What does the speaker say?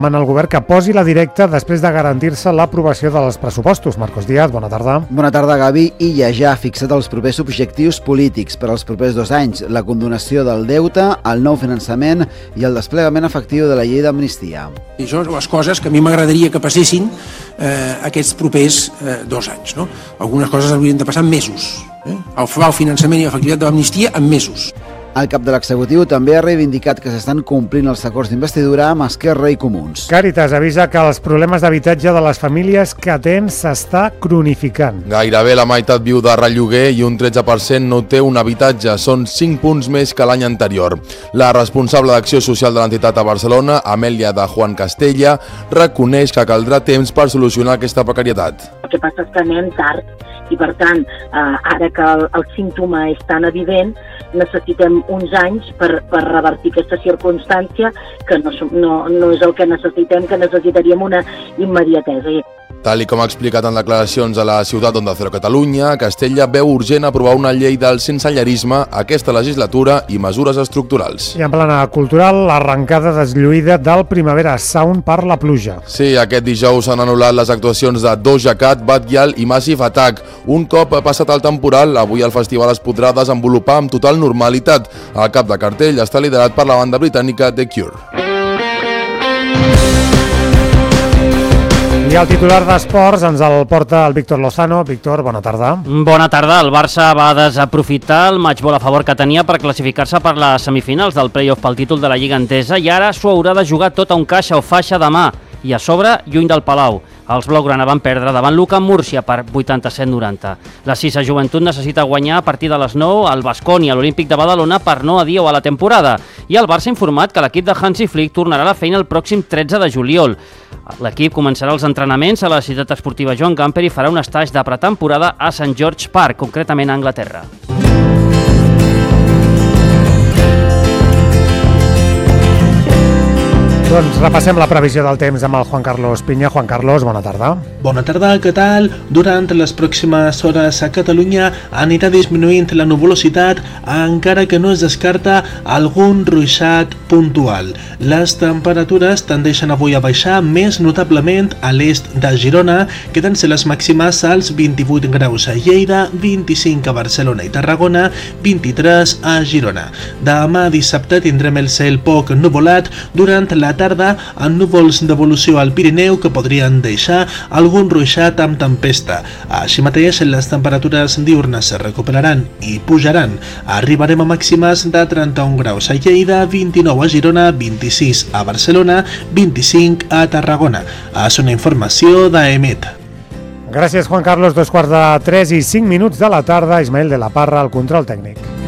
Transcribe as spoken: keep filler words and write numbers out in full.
En el govern que posi la directa després de garantir-se l'aprovació dels pressupostos. Marcos Díaz, bona tarda. Bona tarda, Gavi. Illa ja ha fixat els propers objectius polítics per als propers dos anys, la condonació del deute, el nou finançament i el desplegament efectiu de la llei d'amnistia. I això són les coses que a mi m'agradaria que passessin eh, aquests propers eh, dos anys. No? Algunes coses haurien de passar en mesos. Eh? El, el finançament i l'efectivitat de l'amnistia en mesos. El cap de l'executiu també ha reivindicat que s'estan complint els acords d'investidura amb Esquerra i Comuns. Càritas avisa que els problemes d'habitatge de les famílies que atén s'està cronificant. Gairebé la meitat viu de relloguer i un tretze per cent no té un habitatge. Són cinc punts més que l'any anterior. La responsable d'Acció Social de l'entitat a Barcelona, Amèlia de Juan Castella, reconeix que caldrà temps per solucionar aquesta precarietat. El que passa és que anem tard i, per tant, eh, ara que el, el símptoma és tan evident, necessitem uns anys per, per revertir aquesta circumstància que no, no, no és el que necessitem, que necessitaríem una immediatesa. Tal i com ha explicat en declaracions a la ciutat Onda Cero Catalunya, Castella veu urgent aprovar una llei del sensellarisme aquesta legislatura i mesures estructurals. I en plana cultural, l'arrencada deslluïda del Primavera Sound per la pluja. Sí, aquest dijous s'han anul·lat les actuacions de Doja Cat, Bad Gyal i Massive Attack. Un cop passat el temporal, avui el festival es podrà desenvolupar amb total normalitat. El cap de cartell està liderat per la banda britànica The Cure. I el titular d'Esports ens el porta el Víctor Lozano. Víctor, bona tarda. Bona tarda. El Barça va desaprofitar el matchball a favor que tenia per classificar-se per les semifinals del play-off pel títol de la Lliga Endesa i ara s'ho haurà de jugar tot a un caixa o faixa demà i a sobre lluny del Palau. Els blaugrana van perdre davant l'U C A Múrcia per vuitanta-set a noranta. La Sisa Joventut necessita guanyar a partir de les nou al Baskonia, a l'Olímpic de Badalona, per no adieu a la temporada. I el Barça ha informat que l'equip de Hansi Flick tornarà a la feina el pròxim tretze de juliol. L'equip començarà els entrenaments a la ciutat esportiva Joan Gamper i farà un estatge de pretemporada a Saint George Park, concretament a Anglaterra. Doncs repassem la previsió del temps amb el Juan Carlos Piña. Juan Carlos, bona tarda. Bona tarda, què tal? Durant les pròximes hores a Catalunya anirà disminuint la nuvolositat, encara que no es descarta algun ruixat puntual. Les temperatures tendeixen avui a baixar més notablement a l'est de Girona, queden ser les màximes als vint-i-vuit graus a Lleida, vint-i-cinc a Barcelona i Tarragona, vint-i-tres a Girona. Demà dissabte tindrem el cel poc nuvolat, durant la tarda amb núvols d'evolució al Pirineu que podrien deixar algun ruixat amb tempesta. Així mateix, les temperatures diurnes es recuperaran i pujaran. Arribarem a màximes de trenta-un graus a Lleida, vint-i-nou a Girona, vint-i-sis a Barcelona, vint-i-cinc a Tarragona. És una informació d'Emet. Gràcies, Juan Carlos. Dos quarts de tres i cinc minuts de la tarda. Ismael de la Parra, al control tècnic.